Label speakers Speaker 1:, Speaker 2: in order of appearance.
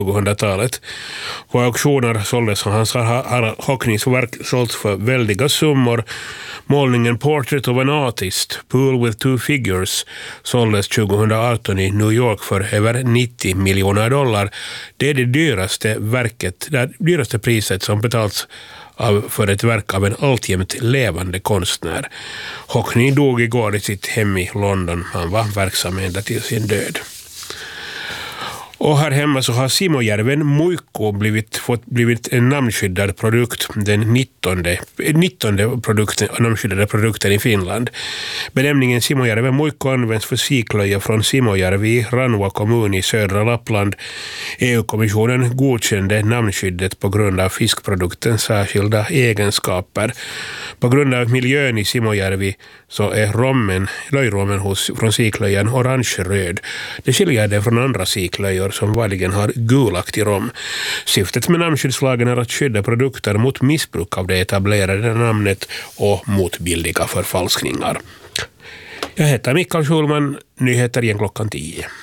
Speaker 1: 2000-talet. På auktioner såldes hans Hockneys verk sålts för väldiga summor. Målningen Portrait of an Artist, Pool with Two Figures, såldes 2018 i New York för över $90 miljoner. Det är det dyraste priset som betalts för ett verk av en alltjämt levande konstnär. Hockney dog igår i sitt hem i London. Han var verksam ända till sin död. Och här hemma så har Simojärven Muikku blivit en namnskyddad produkt, den 19:e namnskyddade produkten i Finland. Benämningen Simojärven Muikku används för siklöja från Simojärvi i Ranua kommun i södra Lappland. EU-kommissionen godkände namnskyddet på grund av fiskproduktens särskilda egenskaper. På grund av miljön i Simojärvi så är löjrommen från siklöjan orange-röd. Det skiljer det från andra siklöjor som vanligen har gulaktig rom. Syftet med namnskyddslagen är att skydda produkter mot missbruk av det etablerade namnet och mot billiga förfalskningar. Jag heter Mikael Schulman, nyheter igen 10:00.